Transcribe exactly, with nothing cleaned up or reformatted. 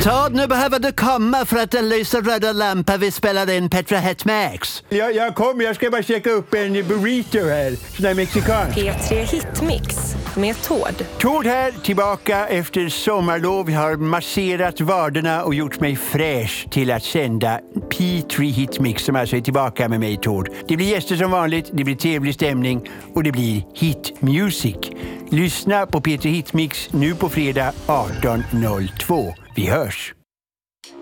Todd, nu behöver du komma för att den lyser röda lampa vi spelar in Petra Hitmix. Ja, jag kommer. Jag ska bara checka upp en burrito här. Sån där mexikan. P tre Hitmix med Todd. Todd här, tillbaka efter sommarlov. Jag har masserat vaderna och gjort mig fräsch till att sända P tre Hitmix som alltså är tillbaka med mig, Todd. Det blir gäster som vanligt, det blir trevlig stämning och det blir hit music. Lyssna på P tre Hitmix nu på fredag arton noll två. Vi hörs!